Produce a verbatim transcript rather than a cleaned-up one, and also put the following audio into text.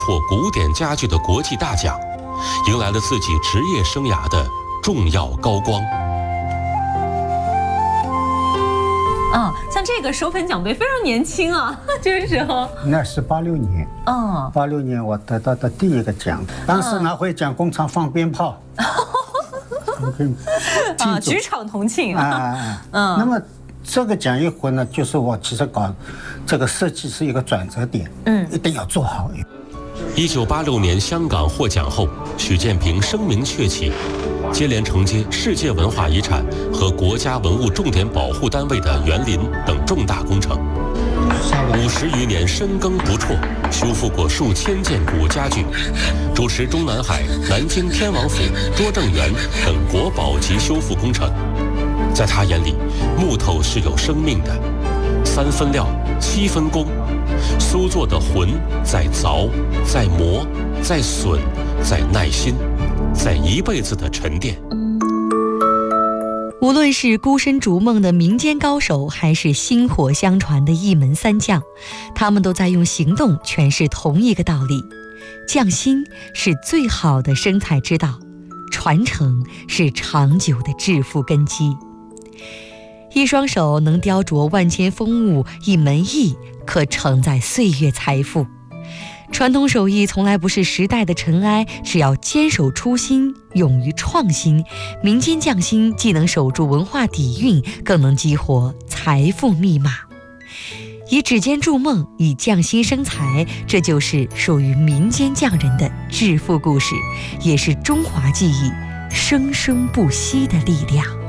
获古典家具的国际大奖，迎来了自己职业生涯的重要高光。 啊，像这个首本奖杯非常年轻啊，这个时候。 那是八六年。 哦， 八六年我得到的第一个奖，当时拿回奖工厂放鞭炮。 啊，举场同庆啊！嗯，那么这个奖一回呢，就是我其实搞这个设计是一个转折点，嗯，一定要做好。 一九八六年香港获奖后，许建平声名鹊起，接连承接世界文化遗产和国家文物重点保护单位的园林等重大工程。五十余年深耕不辍，修复过数千件古家具，主持中南海、南京天王府、拙政园等国宝级修复工程。在他眼里，木头是有生命的，三分料，七分工，苏作的魂在凿，在磨，在损，在耐心，在一辈子的沉淀。 无论是孤身逐梦的民间高手，还是薪火相传的一门三将，他们都在用行动诠释同一个道理：匠心是最好的生财之道，传承是长久的致富根基。一双手能雕琢万千风物，一门艺可承载岁月财富。传统手艺从来不是时代的尘埃，只要坚守初心，勇于创新，民间匠心既能守住文化底蕴，更能激活财富密码。以指尖筑梦，以匠心生财，这就是属于民间匠人的致富故事，也是中华技艺生生不息的力量。